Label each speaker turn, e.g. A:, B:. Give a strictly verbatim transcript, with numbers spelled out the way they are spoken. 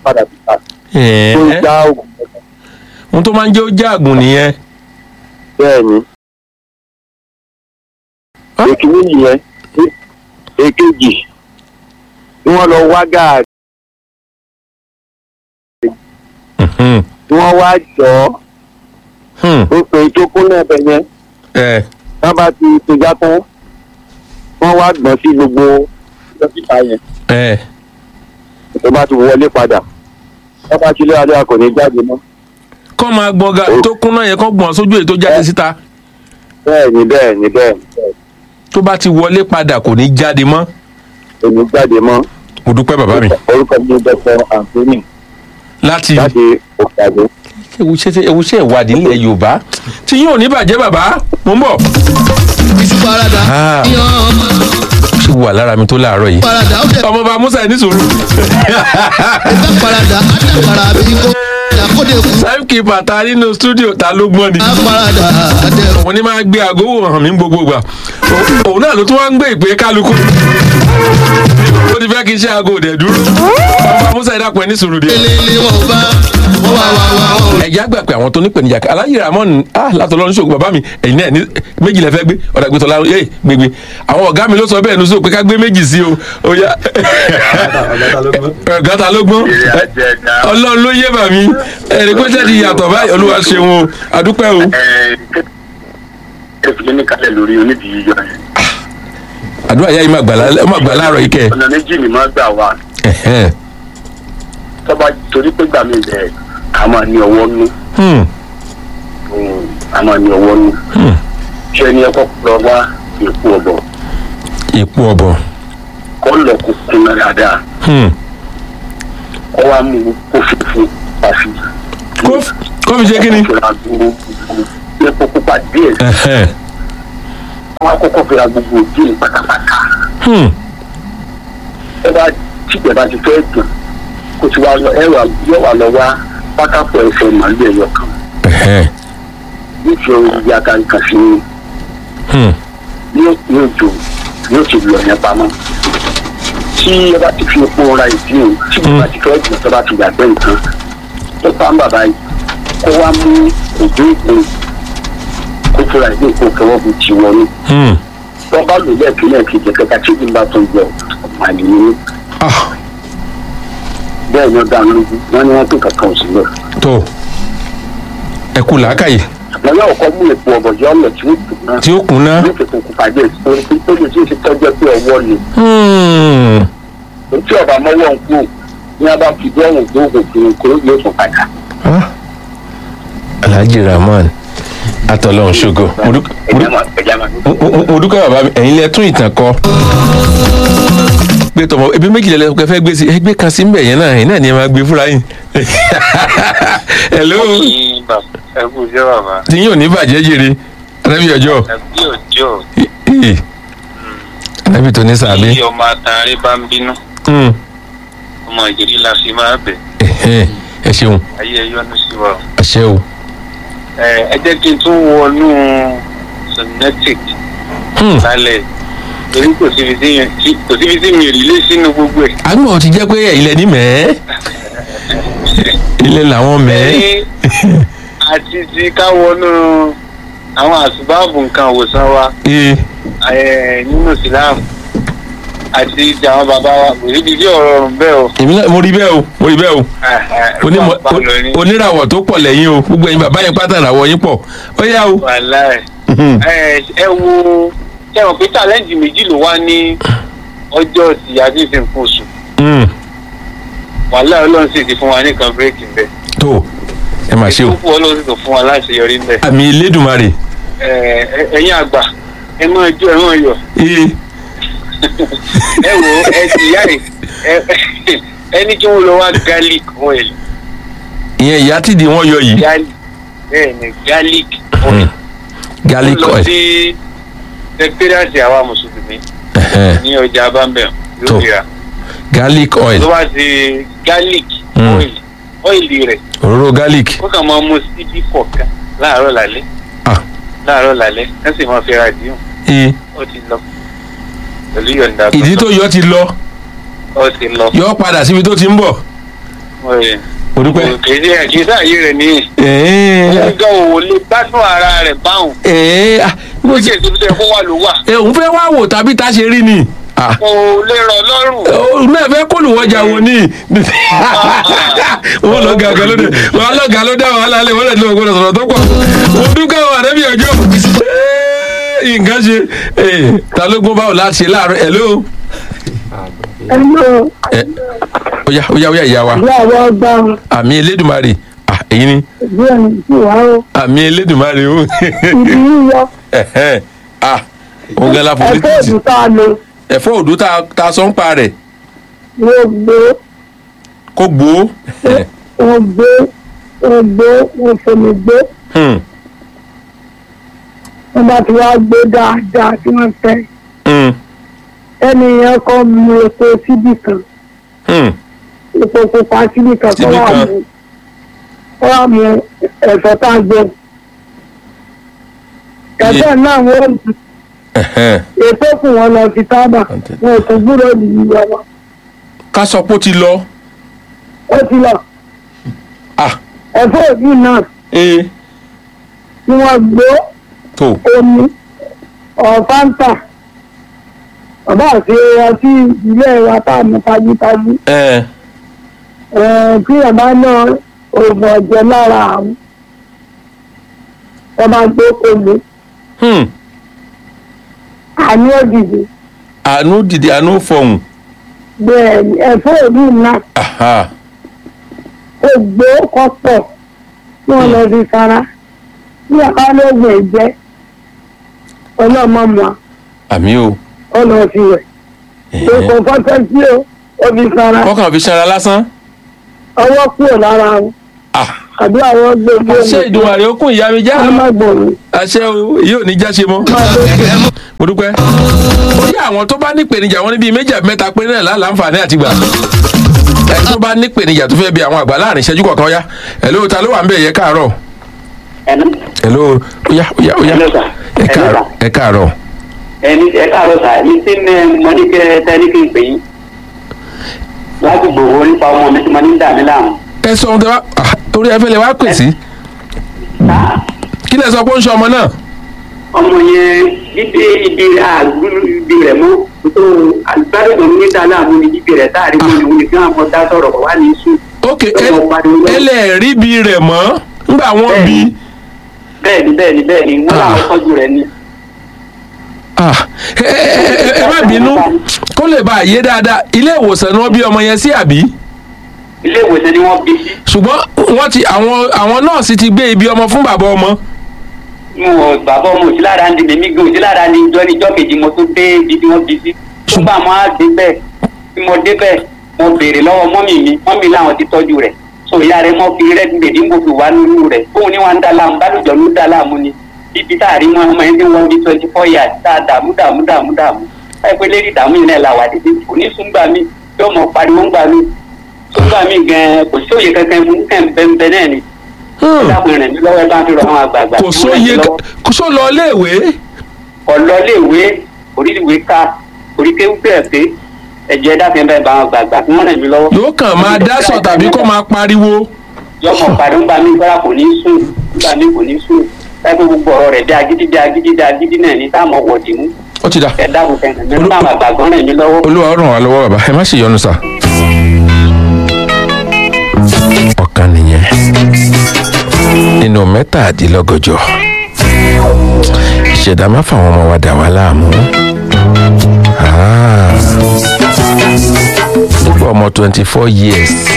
A: padà síta.
B: Ẹ̀ẹ́.
A: tó já oògùn kankan.
B: ohun tó máa ń jẹ́ ó jáàgùn nìyẹn.
A: bẹ́ẹ̀ ni
B: Ah.
A: èkìní nìyẹn èkejì tí wọ́n lọ wá gààrí
B: Mhm.
A: tí wọ́n wá jọ
B: Hmm.
A: ó pé tó kún náà bẹ̀ yẹn
B: Ẹ̀.
A: wọ́n bá ti tòjá tán wọ́n wá gbọ̀n sí gbogbo dókítà yẹn
B: Ẹ̀.
A: tó bá ti wọlé padà wọ́n bá ti léra léra kò ní jáde mọ́.
B: kọ́ máa gbọ́n ga tó kún náà yẹ kọ́ gbọ́n sójú èyí tó jáde síta.
A: bẹ́ẹ̀ ni bẹ́ẹ̀ ni bẹ́ẹ̀ ni bẹ́ẹ̀ ni.
B: tó bá ti wọlé padà kò ní jáde mọ́.
A: kò ní jáde mọ́.
B: mo dúpẹ́ bàbá mi.
A: orúkọ mi ni dr anthony
B: láti
A: láti òkàdé.
B: ewúṣẹ́ ewúṣẹ́ ìwádìí nílẹ̀ yorùbá tí yóò ní bàjẹ́ bàbá mo ń bọ̀.
C: iṣu parada
B: Ah.
C: yan
B: ṣé wà lára mi tó láàárọ̀ yìí.
C: parada ó dẹ̀
B: ọmọọba musa ẹ̀ ní sùúrù.
C: ẹgbẹ́ parada àdàpàrà bí kò yàkóde kù
B: timekeeper ta nínú stúdíò ta ló gbọ́n ni.
C: àpàràdà àdẹ̀rùn.
B: òun ni máa gbé àgówó hàn mí gbogbo gbà O- òun náà ló tún wá ń gbé ìpè kálukú. ó ti fẹ́ kí n ṣe aago òdẹ̀ dúró. ọmọọba musa ẹ̀ dàpọ̀ ẹ̀ ní sùúrù díẹ̀.
C: ilé wọn ò bá wọn wà wà wà wọn.
B: ẹ̀jẹ̀ àgbà pé àwọn tó ní pèníjà kan aláyè ramon ah látọlọ́run ṣògo bàbá mi ẹ̀yin náà ní méjì lẹ fẹ́ gbé ọ̀dà gbé tọ́lá ẹ̀ gbégbé àwọn ọ̀gá mi ló sọ bẹ́ẹ̀ ní sọ pé ká gbé méjì sí o ó yá ọ̀gá ta ló gbọ́n ọlọ́run ló yé bàmí ẹ̀rí pé sẹ́ẹ̀dì yàtọ̀ báyìí olúwa ṣeun o àdúpẹ́ o.
A: ẹ fi ní kalẹ̀ lórí onídìí yíyọ yẹn.
B: àdúrà yá yìí má gbà lá- má gbà láàárọ̀ yìí kẹ́
A: ọ̀nà méjì ni máa gbà wá
B: ẹ̀.
A: tọ́ba torí pé gbà mí bẹ̀ a máa ní ọwọ́ nú
B: Hmm.
A: a máa ní ọwọ́ nú.
B: Hmm.
A: ṣé ẹni ẹkọ lọ wá èpo ọ̀bọ̀
B: èpo ọ̀bọ̀.
A: kọ́ lọ kó kúnná dáadáa
B: Hmm.
A: kọ́ wá mú kó funfun pàfi.
B: Kó- kó fi ṣe kí ni?
A: fìlà gbogbo epo pupa díẹ̀
B: Ẹ̀hẹ́.
A: wọ́n á kọ́kọ́ fìlà gbogbo díẹ̀ pátápátá.
B: Hmm.
A: ẹ bá tìjẹ́ bá ti fẹ́ dùn kó ti wá lọ ẹ wà yọ wà lọ wá pátákó ẹsẹ̀ màálù ẹ̀yọ kan
B: Ẹ̀hẹ́.
A: nítorí ìyá kankan sí ni
B: Hmm.
A: yóò yóò jò yóò ti lọ yẹn pamọ́. tí ẹ bá ti fi epo ra ìdí o tí ẹ bá ti fẹ́ dùn tó bá ti gbàgbé nǹkan tó bá ń bàbá yìí kó wá mú òjò ìpín kó fúra ìdí ìpín kẹwọ́ fi ti wọnú.
B: Hmm.
A: wọ́n bá lò lẹ́ẹ̀kí lẹ́ẹ̀kí jẹ kẹta tí ìdí bá tó ń jẹ màlì nínú.
B: Ah.
A: bẹ́ẹ̀ ni ó dá lójú wọ́n ní wọ́n tó kankan ò sí lọ.
B: tó ẹ kú làákàyè
A: wọ́n yà ọkọ mú epo ọ̀bọ̀jọ́ ọ̀nà tí ó dùn náà
B: tí ó kún ná.
A: ní ìfẹ̀kùn kùpàdé ìsòrí tí ó lè tí ó ti tọ́jọ́ pé ọwọ́ ni.
B: Hmm.
A: tí ọba mọ́wọ́ ń kú ní a bá fi dọ́rùn tó òfin kó yóò tún padà.
B: Ah. alhaji rahman atọlọ́run ṣògo mo dúk- mo dúk-
A: ẹ̀jẹ̀ máa ẹ̀jẹ̀ máa
B: mo- mo- mo dúpẹ́ bàbá mi ẹ̀yin lẹ tún ìtàn kọ. gbé tọmọ ebi méjì lẹ fẹ́ gbé sí ẹgbẹ́ kan sí mbẹ̀ yẹn náà ẹ̀yin náà ni ẹ máa gbé fúnra yín. hello
D: ẹ kú jẹ́ bàbá
B: tí yóò ní bàjẹ́ jèrè anábì ọjọ́
D: ẹ bí òjò
B: Ee. anábì tó ní sàbí.
D: tí ọmọ àtàrí bá ń bínú
B: Hmm.
D: ọmọ ìjèrí la fi máa bẹ̀
B: Ẹ̀hẹ́. ẹ ṣeun
D: ayé ẹ yọ́nú sí wa.
B: àṣẹ o.
D: ẹ ẹ jẹ́ kí n tún wọnú sonetic
B: Hmm.
D: lálẹ́ torí kò síbi tí yẹn tí- kò síbi tí mi ò lè sínú gbogbo ẹ̀.
B: àgbọ̀ ti jẹ́ pé ẹ̀yin lẹ ní mẹ́ẹ́ ilé làwọn mẹ́ẹ́.
D: Ẹ̀yin àti ti ká wọnú àwọn àsùbáàbù nǹkan òwòsàn wa
B: Ee.
D: ẹ, nínú ìsìláàmù àti ti àwọn bàbá wa kò síbi tí ọ̀rọ̀ ọ̀rùn bẹ́ẹ̀ o.
B: èmi náà mo rí bẹ́ẹ̀ o mo rí bẹ́ẹ̀ o. Onímọ̀-
D: Bàbá lọ ní-
B: o- oníràwọ̀ tó pọ̀ lẹ́yìn o gbogbo ẹ̀yin bàbá yẹn pátá ìràwọ̀ yín pọ̀ ó yá o.
D: wàláì.
B: Mhm.
D: ẹ ẹ wo ṣé wọn pé challenge méjì ló wá ní ọjọ́ tí a ti ń sin nǹkan oṣù
B: Hmm.
D: wàláì ọlọ́run sì ti fún wa nìkan bírèkì ńbẹ
B: tó ẹ mà ṣe o
D: ìtúkù ọlọ́run sì tó fún wa láti yọrí ńbẹ.
B: àmì Elédùmarè.
D: ẹ ẹ- ẹ̀yin àgbà ẹ máa jó ẹ máa yọ̀
B: Ee.
D: ẹ wo ẹ ti yá ẹ ẹ- ẹ ní kí wọ́n lọ wá garlic oil
B: ìyẹn ìyá tìdí wọn yọ yìí
D: garlic bẹ́ẹ̀ ni garlic oil.
B: Hmm. garlic
D: ó lọ
B: oil.
D: sí sẹkítẹ́rìàtì àwa mùsùlùmí
B: Ẹ̀hẹ́.
D: ní ọjà bambam
B: Tó.
D: yóò fi rà.
B: garlic oil
D: ló wá sí garlic
B: Mm.
D: oil ọ́ìlì rẹ̀
B: òróró garlic.
D: ó kàn máa mú síbí kọ̀ọ̀kan láàárọ̀ lálẹ́
B: Ah.
D: láàárọ̀ lálẹ́ ẹ sì máa fi ra díùn
B: Ee.
D: ó ti lọ pẹ̀lú yọ̀ǹda
B: ìdí tó yọ ti lọ
D: ó ti lọ
B: yọ padà síbi tó ti ń bọ̀. mo dúpẹ́.
D: kèdè àti sáàyè rẹ̀ ní.
B: ẹ̀ẹ́
D: ọjọ́ òwò lè gbádùn ara rẹ̀ báwọn.
B: ẹ̀ẹ́ ah,
D: ó ṣe ìṣèlú tẹ kó wà ló wà.
B: ẹ̀ òun fẹ́ wá wò tàbí tá a ṣe rí ni. Ah.
D: kò lè rọ̀ lọ́rùn.
B: òun náà fẹ́ kó lùwọ́jà wò ní. wọ́n lọ gàgà lóde wọ́n lọ gà lóde àwọn alálẹ̀ wọ́n lè lo ògbóná sọ̀rọ̀ tó pọ̀. mo dúpẹ́ wọn àdébí ọjọ́. Ẹ́ẹ́, nǹkan ṣe ẹ̀ ta ló gbọ́n báwo láti ṣe láàárọ̀ ẹ̀ ló.
E: Hello.
B: ẹ̀ óyá óyá óyá ìyá wa
E: Ìyá àwọn ọgbà
B: àmì Elédùmarè ah èyí ni
E: ìdí ẹ̀mí sí wa ó.
B: àmì Elédùmarè o.
E: Ibi yíyọ
B: Ẹ̀hẹ́n. ah òun gan la
E: ẹ̀fọ́
B: politics
E: òdù tá a lò
B: ẹ̀fọ́ òdú tá a sọ ń pa rẹ̀
E: ló gbé
B: kó gbó.
E: wọ́n gbé wọ́n gbé wọ́n fomi gbé.
B: Hmm,
E: Wọ́n bá ti wá gbé dáadáa tí wọ́n fẹ́.
B: hmm,
E: Ẹni yẹn kọ́ mu epo síbì kan.
B: hmm.
E: Epo pupa síbì kan kọ́
B: Síbì
E: wà
B: kan.
E: mú. Kọ́ wà mú ẹ̀fọ́ tá a gbé. Ẹ̀fọ́ náà wọ́n mú.
B: Ẹ̀hẹ́n.
E: Ètò kù wọn lọ fi tábà. Wọn ò tún gbúdọ̀ nìyí wọn.
B: ká sọ pé ó ti lọ.
E: Ó ti lọ.
B: ah
E: Ẹ̀fọ́ òdì náà
B: ee
E: tí wọ́n gbé
B: tó
E: omi ọ̀fáǹtà. Bàbá àti ọtí ilé wa tá a mú tajútajú.
B: ẹ
E: Ẹ̀ẹ́n tí bàbá náà oògùn ọ̀jẹ̀ lára àwọn. Wọ́n máa gbé omi.
B: hmm.
E: Àní òdìdí.
B: àánú dìde àánú fọhùn.
E: Bẹ́ẹ̀ ni ẹ̀fọ́ òdì náà
B: Aha.
E: ó gbé kọ́pọ̀ tí wọ́n lọ fi fara. Bí àbá lóògùn ẹ̀jẹ̀ ọlọ́mọ mọ́
B: àmì o.
E: ọ lọ fi wẹ̀. Èkó fọ́tẹ́ sí o, ó fi fara.
B: kọ́kàn fi ṣanra lásán.
E: Ọwọ́ kúrò lára wọn.
B: ah
E: Àbí àwọn gbogbo
B: àṣẹ Ìdùmarè ó kún ìyá mi já.
E: ká má gbòòrò.
B: àṣẹ o yóò ní já ṣe mọ́. mo dúpẹ́. ó yá àwọn tó bá ní ìpèníjà wọn níbi méjì àbí mẹ́ta péré náà láǹfààní àti gbà. ẹni tó bá ní ìpèníjà tó fẹ́ bí àwọn àgbà láàrin ìṣẹ́jú kọ̀ọ̀kan yá. hello ta ló wà ń bẹ̀ yẹ káàárọ̀.
A: ẹnu
B: hello ó yá ó yá ó yá
A: Hello, sir.
B: ẹ káàárọ̀ ẹ káàárọ̀.
A: ẹni ẹ káàárọ̀ sà ní tí mo ní kẹ tẹni kí n pè yín láti gbòòrò nípa ọmọ mi tí mo ní ń dà mí láàmú.
B: ẹ sọ ohun tẹ wá ah, torí ẹ fẹ́ lè wá pè sí. kí lẹ sọ pé ó ń ṣe ọmọ náà.
A: ọmọ yẹn dídé ibi àgbúrú ibi rẹ̀ mọ́ tó àgbàdo tó ní dà láàmú ni ibi rẹ̀ táàrí mọ́ ni òun ni kí wọ́n mọ dá sọ̀rọ̀ wá ní sùn.
B: ok ẹ lẹ rí bí rẹ̀ mọ́ nígbà wọ́n bí.
A: bẹ́ẹ̀ni bẹ́ẹ̀ni bẹ́ẹ̀ni wọ́n làwọn tọ́jú rẹ̀ ni.
B: ah ẹ ẹ ẹ má bínú kó lè bá a yé dáadáa ilé ìwòsàn ni wọ́n bí ọmọ yẹn sí àbí.
A: ilé ìwòsàn ni wọ́n bí sí.
B: ṣùgbọ́n wọ́n ti àwọn àwọn nọ́ọ̀sì ti gbé ibi ọmọ fún bàbá ọmọ.
A: mo bàbá ọmọ òsì lára ń di mèmí gan òsì lára ní ìjọ níjọ́ kejì mo tó dé ibi tí wọ́n bí sí. nígbà mo á dé bẹ́ẹ̀ tí mo dé bẹ́ẹ̀ mo béèrè lọ́wọ́ mọ́mì mi mọ́mì làwọn ti tọ́jú rẹ̀ so ìyá rẹ̀ mọ́ fi rẹ́ gbèdé ń gbòdò wá nínú rẹ̀ fóun ní wọn ń dá láàmú bálùjọ́ ló dá láàmú ni ibi tá a rí wọn ọmọ yẹn tí wọ́n bí twenty four years tá a dààmú dààmú dààmú dààmú báyìí pé lérí ìdààmú yìí náà la wà dédé kò ní súngbà mí yóò mọ pariwo ń gbà mí súngbà mí gan kò sí òye kankan mú kàn bẹ́ẹ̀ náà ni ìdáàbò rẹ̀ mi lọ́wọ́ ẹ bá ń fi rọ àwọn àgbààgbà
B: kò sóye kò só lọ iléèwé.
A: ọ̀lọ́léèwé oríṣiríwé ká oríkéwú bẹ́ẹ̀ pé ẹ̀jẹ̀ dáfẹ́ bẹ́ẹ̀ bá àwọn àgbààgbà fún wọn rẹ̀ mi lọ́wọ́.
B: yóò kàn máa dásọ̀ tàbí kó máa pariwo.
A: yọmọ pariwo ń bá mi gbára kò ní sùn nígbà mi kò ní sùn láìpẹ́ gbogbo ọ̀rọ̀ rẹ̀ bí agídí bí agídí bí agídí náà ní táwọn ọ̀wọ̀dì mú.
B: ó ti dà
A: ẹ dáàbò fẹ́ rẹ̀ mi bá àwọn àgbààgbà rẹ̀ mi lọ́wọ́.
B: olúwa ràn wá lọ́wọ́ bàbá ẹ má ṣe yọnu sà. ọ̀kan nìyẹn nínú mẹ́tàdínlọ́gọ́jọ ìṣẹ̀dá má fàwọn ọmọ wa dà wá láàmú. Ah. nígbà ọmọ twenty four years